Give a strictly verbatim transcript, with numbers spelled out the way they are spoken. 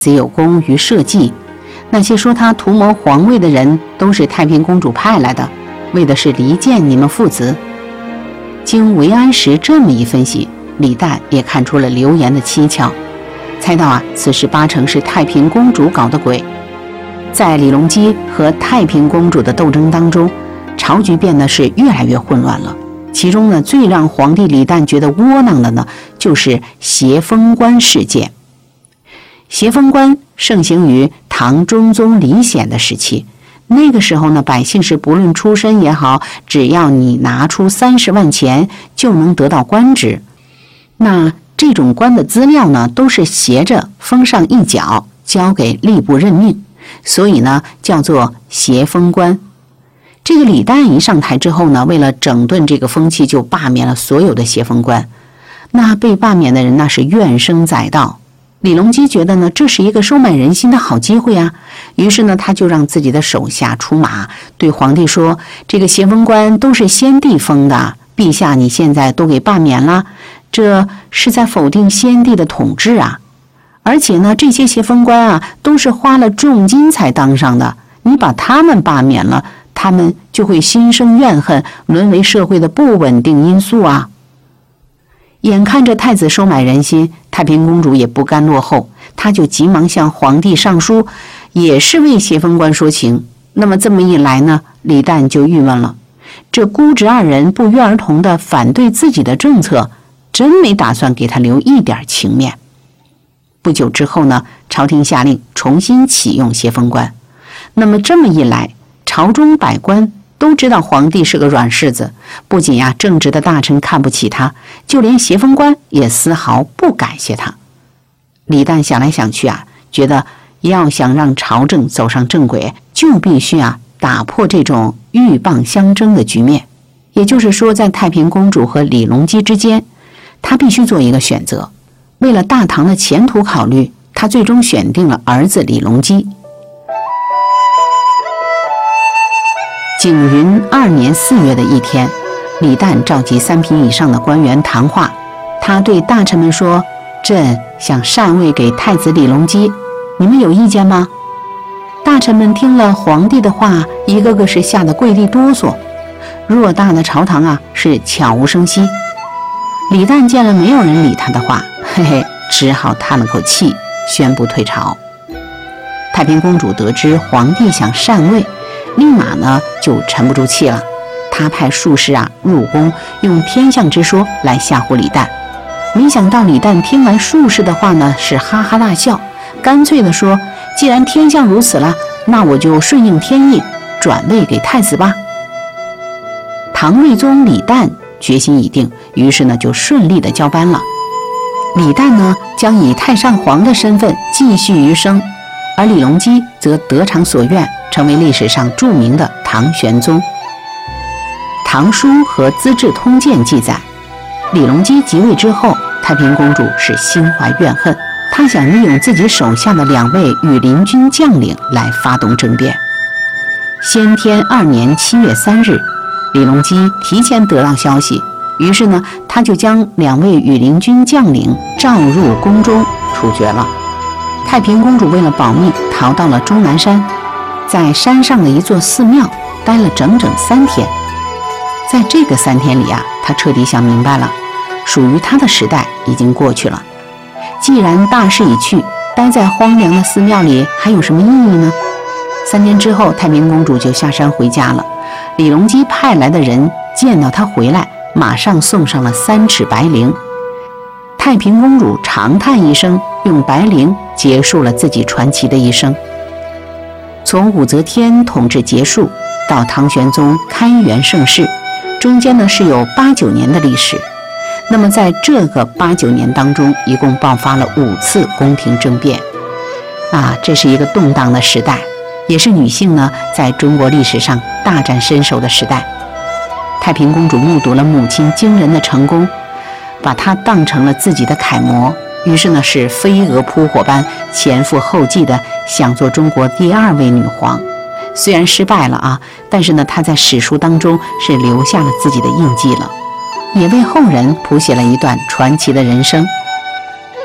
子有功于社稷，那些说他图谋皇位的人都是太平公主派来的，为的是离间你们父子。经韦安石这么一分析，李旦也看出了流言的蹊跷，猜到啊，此事八成是太平公主搞的鬼。在李隆基和太平公主的斗争当中，朝局变得是越来越混乱了。其中呢，最让皇帝李旦觉得窝囊的呢，就是协封官事件。协封官盛行于唐中宗李显的时期，那个时候呢，百姓是不论出身也好，只要你拿出三十万钱就能得到官职。那这种官的资料呢，都是斜着封上一角，交给吏部任命，所以呢，叫做协封官。这个李旦一上台之后呢，为了整顿这个风气，就罢免了所有的协封官。那被罢免的人那是怨声载道。李隆基觉得呢，这是一个收买人心的好机会啊，于是呢，他就让自己的手下出马，对皇帝说：“这个协封官都是先帝封的，陛下你现在都给罢免了，这是在否定先帝的统治啊！而且呢，这些协封官啊，都是花了重金才当上的，你把他们罢免了，他们就会心生怨恨，沦为社会的不稳定因素啊！”眼看着太子收买人心，太平公主也不甘落后，她就急忙向皇帝上书，也是为协封官说情。那么这么一来呢，李旦就郁闷了，这姑侄二人不约而同地反对自己的政策，真没打算给他留一点情面。不久之后呢，朝廷下令重新启用协封官。那么这么一来，朝中百官都知道皇帝是个软柿子，不仅呀、啊、正直的大臣看不起他，就连协封官也丝毫不感谢他。李旦想来想去啊，觉得要想让朝政走上正轨，就必须啊打破这种鹬蚌相争的局面。也就是说，在太平公主和李隆基之间，他必须做一个选择。为了大唐的前途考虑，他最终选定了儿子李隆基。景云二年四月的一天，李旦召集三品以上的官员谈话，他对大臣们说：“朕想禅位给太子李隆基，你们有意见吗？”大臣们听了皇帝的话，一个个是吓得跪地哆嗦。偌大的朝堂啊，是悄无声息。李旦见了没有人理他的话，嘿嘿，只好叹了口气，宣布退朝。太平公主得知皇帝想禅位，立马呢就沉不住气了，他派术士啊入宫，用天象之说来吓唬李旦。没想到李旦听完术士的话呢，是哈哈大笑，干脆的说：“既然天象如此了，那我就顺应天意，转位给太子吧。”唐睿宗李旦决心已定，于是呢就顺利的交班了。李旦呢将以太上皇的身份继续余生，而李隆基则得偿所愿，成为历史上著名的唐玄宗。《唐书》和《资治通鉴》记载，李隆基即位之后，太平公主是心怀怨恨，她想利用自己手下的两位羽林军将领来发动政变。先天二年七月三日，李隆基提前得到消息，于是呢，他就将两位羽林军将领召入宫中处决了。太平公主为了保命，逃到了终南山，在山上的一座寺庙待了整整三天。在这个三天里啊，她彻底想明白了，属于她的时代已经过去了。既然大势已去，待在荒凉的寺庙里还有什么意义呢？三天之后，太平公主就下山回家了。李隆基派来的人见到她回来，马上送上了三尺白绫。太平公主长叹一声，用白绫结束了自己传奇的一生。从武则天统治结束到唐玄宗开元盛世，中间呢是有八九年的历史。那么在这个八九年当中，一共爆发了五次宫廷政变啊，这是一个动荡的时代，也是女性呢在中国历史上大展身手的时代。太平公主目睹了母亲惊人的成功，把她当成了自己的楷模，于是呢是飞蛾扑火般前赴后继的想做中国第二位女皇。虽然失败了啊，但是呢她在史书当中是留下了自己的印记了，也为后人谱写了一段传奇的人生。